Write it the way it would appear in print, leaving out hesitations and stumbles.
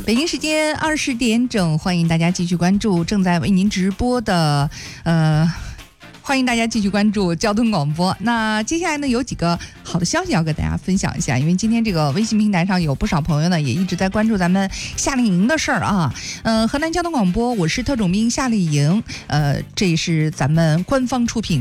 北京时间20点整，欢迎大家继续关注正在为您直播的欢迎大家继续关注交通广播。那接下来呢，有几个好的消息要跟大家分享一下，因为今天这个微信平台上有不少朋友呢，也一直在关注咱们夏令营的事儿啊。河南交通广播，我是特种兵夏令营，这是咱们官方出品。